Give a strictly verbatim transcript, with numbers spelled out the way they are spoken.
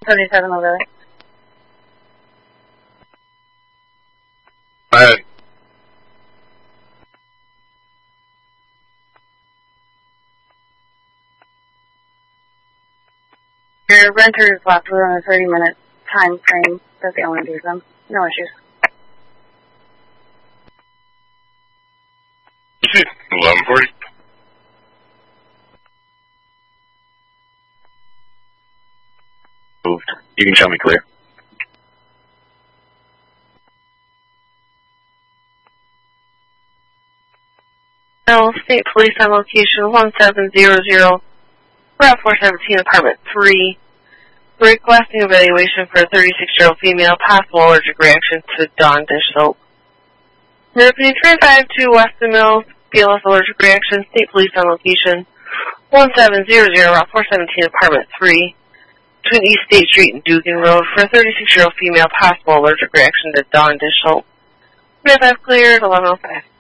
thirty-seven over there. Alright. Your renter is left within a thirty minute time frame that they only do them. No issues. eleven forty. Moved. You can show me clear. L State Police on location one seven zero zero, Route four seventeen, Apartment three. Requesting evaluation for a thirty-six-year-old female, possible allergic reaction to Dawn dish soap. Repeat three five two Weston Mills, B L S allergic reaction, State Police on location one seven zero zero, Route four seventeen, Apartment three. Between East State Street and Dugan Road for a thirty-six-year-old female, possible allergic reaction to Dawn dish soap. We have cleared eleven oh five.